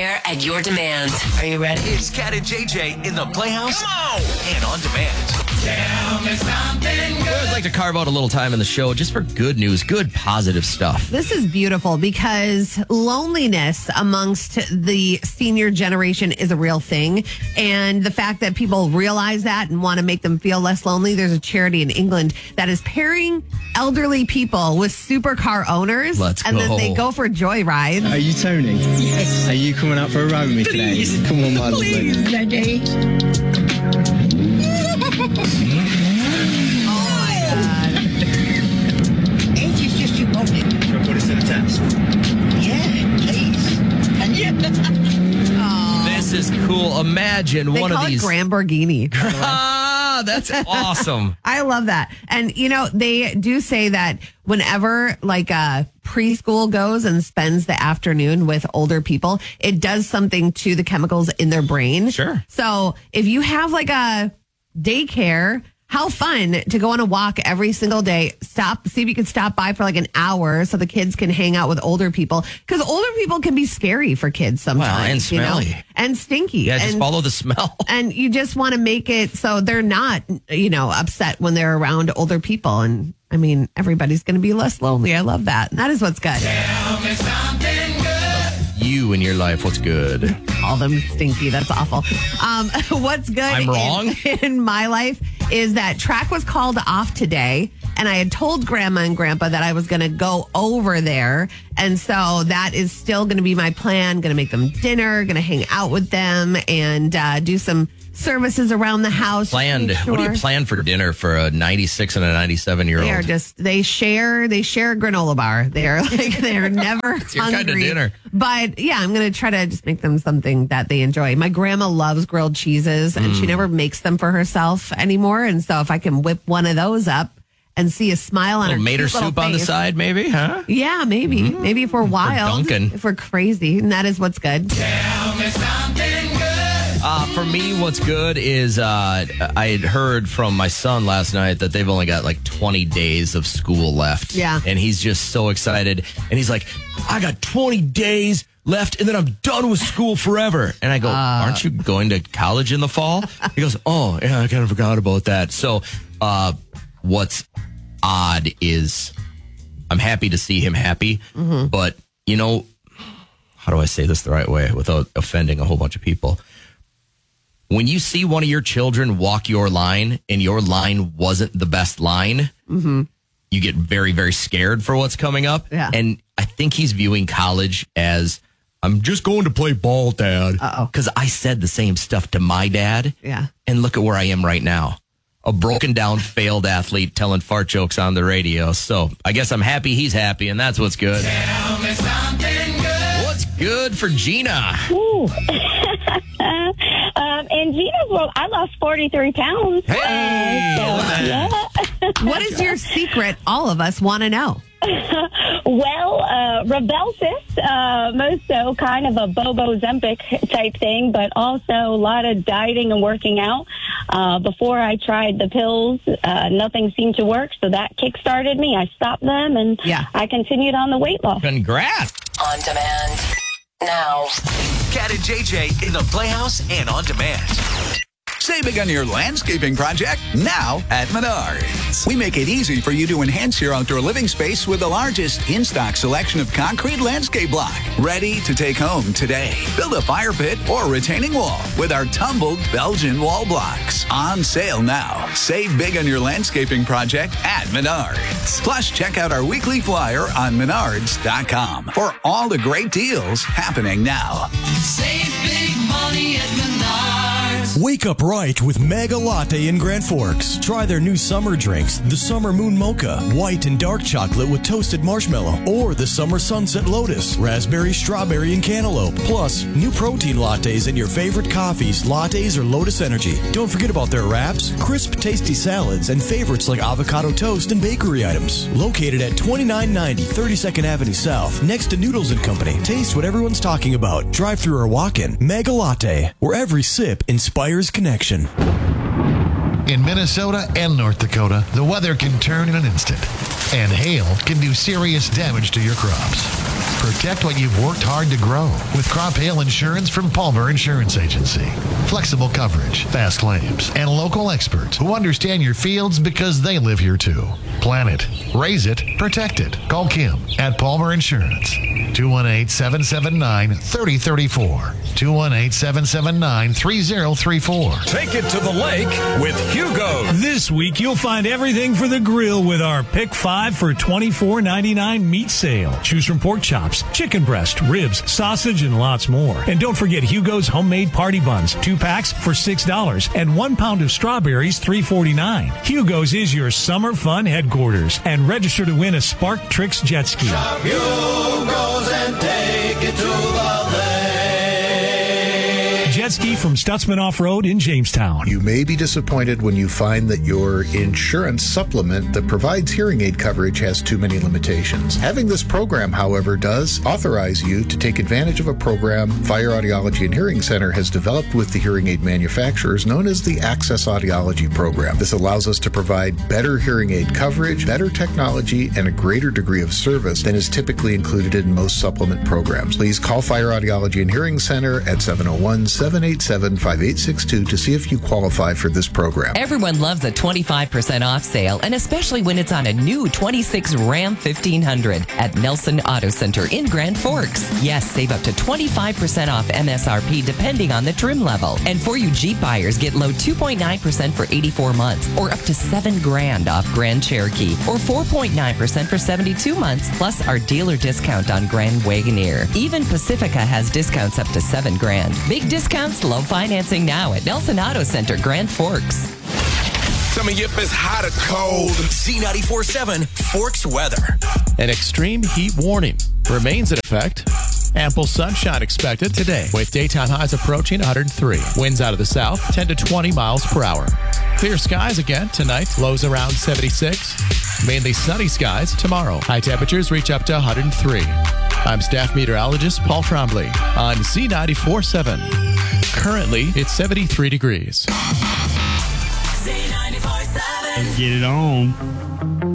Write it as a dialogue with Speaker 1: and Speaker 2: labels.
Speaker 1: there at your demand.
Speaker 2: Are you ready?
Speaker 3: It's Cat and JJ in the Playhouse. Come on! And on demand.
Speaker 4: Tell me something good.
Speaker 5: I always like to carve out a little time in the show just for good news, good positive stuff.
Speaker 6: This is beautiful because loneliness amongst the senior generation is a real thing. And the fact that people realize that and want to make them feel less lonely, there's a charity in England that is pairing elderly people with supercar owners.
Speaker 5: Let's
Speaker 6: and
Speaker 5: go.
Speaker 6: then they go for joyrides.
Speaker 7: Are you Tony? Yes. Are you coming out for a ride with me today? Come on, my lovely.
Speaker 4: Ready? Angie's just too bold.
Speaker 7: Should I put it to the test?
Speaker 4: Yeah, please. And you?
Speaker 5: This is cool. Imagine
Speaker 6: They
Speaker 5: one
Speaker 6: call
Speaker 5: of these.
Speaker 6: it Lamborghini.
Speaker 5: Ah, that's awesome.
Speaker 6: I love that. And, you know, they do say that whenever like a preschool goes and spends the afternoon with older people, it does something to the chemicals in their brain.
Speaker 5: Sure.
Speaker 6: So if you have like a daycare, how fun to go on a walk every single day. See if you can stop by for like an hour so the kids can hang out with older people. Because older people can be scary for kids sometimes.
Speaker 5: and smelly.
Speaker 6: You know? And stinky.
Speaker 5: Yeah, just
Speaker 6: and,
Speaker 5: follow the smell.
Speaker 6: and you just want to make it so they're not, you know, upset when they're around older people. And I mean, everybody's going to be less lonely. I love that. And that is what's good.
Speaker 4: Tell me something good.
Speaker 5: You in your life, what's good?
Speaker 6: Call them stinky. That's awful. What's good
Speaker 5: I'm wrong?
Speaker 6: in my life is that track was called off today. And I had told Grandma and Grandpa that I was going to go over there. And so that is still going to be my plan. Going to make them dinner, going to hang out with them and do some services around the house.
Speaker 5: Planned.
Speaker 6: Make
Speaker 5: What do you
Speaker 6: sure.
Speaker 5: plan for dinner for a 96 and a 97-year-old?
Speaker 6: They are just, they share a granola bar. They're like, they're never
Speaker 5: your
Speaker 6: hungry.
Speaker 5: kind of dinner.
Speaker 6: But yeah, I'm going to try to just make them something that they enjoy. My grandma loves grilled cheeses and she never makes them for herself anymore. And so if I can whip one of those up and see a smile on her
Speaker 5: Mater
Speaker 6: cute little
Speaker 5: soup on the
Speaker 6: face.
Speaker 5: side, maybe, huh?
Speaker 6: Yeah, maybe. Maybe if we're wild.
Speaker 5: Dunkin'.
Speaker 6: If we're crazy. And that is what's good.
Speaker 4: Tell me something good.
Speaker 5: For me, what's good is I had heard from my son last night that they've only got like 20 days of school left.
Speaker 6: Yeah.
Speaker 5: And he's just so excited. And he's like, I got 20 days left and then I'm done with school forever. And I go, aren't you going to college in the fall? He goes, oh, yeah, I kind of forgot about that. So what's odd is I'm happy to see him happy. But, you know, how do I say this the right way without offending a whole bunch of people? When you see one of your children walk your line and your line wasn't the best line, you get very, very scared for what's coming up.
Speaker 6: Yeah.
Speaker 5: And I think he's viewing college as, I'm just going to play ball, Dad.
Speaker 6: Uh-oh.
Speaker 5: Because I said the same stuff to my dad.
Speaker 6: Yeah.
Speaker 5: And look at where I am right now. A broken down, failed athlete telling fart jokes on the radio. So I guess I'm happy he's happy, and that's what's good.
Speaker 4: Tell me something good.
Speaker 5: What's good for Gina?
Speaker 8: Ooh. In Gina's world, I lost 43 pounds.
Speaker 5: Hey!
Speaker 6: What is your secret? All of us want to know.
Speaker 8: Well, Rybelsus, most so kind of a Bobo Zempic type thing, but also a lot of dieting and working out. Before I tried the pills, nothing seemed to work, so that kick-started me. I stopped them, and I continued on the weight loss.
Speaker 5: Congrats!
Speaker 1: On demand. Now.
Speaker 3: Cat and JJ in the Playhouse and on demand.
Speaker 9: Save big on your landscaping project now at Menards. We make it easy for you to enhance your outdoor living space with the largest in-stock selection of concrete landscape block. Ready to take home today. Build a fire pit or retaining wall with our tumbled Belgian wall blocks. On sale now. Save big on your landscaping project at Menards. Plus, check out our weekly flyer on Menards.com for all the great deals happening now.
Speaker 4: Save big money at Menards.
Speaker 10: Wake up right with Mega Latte in Grand Forks. Try their new summer drinks, the Summer Moon Mocha, white and dark chocolate with toasted marshmallow, or the Summer Sunset Lotus, raspberry, strawberry, and cantaloupe. Plus, new protein lattes and your favorite coffees, lattes, or Lotus Energy. Don't forget about their wraps, crisp, tasty salads, and favorites like avocado toast and bakery items. Located at 2990 32nd Avenue South, next to Noodles & Company. Taste what everyone's talking about. Drive through or walk in. Mega Latte, where every sip inspires connection.
Speaker 11: In Minnesota and North Dakota, the weather can turn in an instant, and hail can do serious damage to your crops. Protect what you've worked hard to grow with crop hail insurance from Palmer Insurance Agency. Flexible coverage, fast claims, and local experts who understand your fields because they live here too. Plan it, raise it, protect it. Call Kim at Palmer Insurance. 218-779-3034. 218-779-3034.
Speaker 2: Take it to the lake with Hugo. This week, you'll find everything for the grill with our Pick 5 for $24.99 meat sale. Choose from pork chops, chicken breast, ribs, sausage, and lots more. And don't forget Hugo's homemade party buns. 2 packs for $6 and 1 pound of strawberries, $3.49. Hugo's is your summer fun headquarters. And register to win a Spark Tricks jet ski.
Speaker 4: Shop Hugo's and take it to the lake.
Speaker 2: Jet ski from Stutzman Off-Road in Jamestown.
Speaker 12: You may be disappointed when you find that your insurance supplement that provides hearing aid coverage has too many limitations. Having this program, however, does authorize you to take advantage of a program Fire Audiology and Hearing Center has developed with the hearing aid manufacturers known as the Access Audiology Program. This allows us to provide better hearing aid coverage, better technology, and a greater degree of service than is typically included in most supplement programs. Please call Fire Audiology and Hearing Center at 701-787-5862 to see if you qualify for this program.
Speaker 1: Everyone loves a 25% off sale, and especially when it's on a new 26 Ram 1500 at Nelson Auto Center in Grand Forks. Yes, save up to 25% off MSRP depending on the trim level. And for you Jeep buyers, get low 2.9% for 84 months or up to $7,000 off Grand Cherokee or 4.9% for 72 months plus our dealer discount on Grand Wagoneer. Even Pacifica has discounts up to $7,000. Big discounts, low financing now at Nelson Auto Center, Grand Forks.
Speaker 3: Tell me if it's hot or cold. Z94.7 Forks weather.
Speaker 13: An extreme heat warning remains in effect. Ample sunshine expected today with daytime highs approaching 103. Winds out of the south 10 to 20 miles per hour. Clear skies again tonight. Lows around 76. Mainly sunny skies tomorrow. High temperatures reach up to 103. I'm staff meteorologist Paul Trombley on Z94.7. Currently, it's 73 degrees.
Speaker 14: Let's get it on.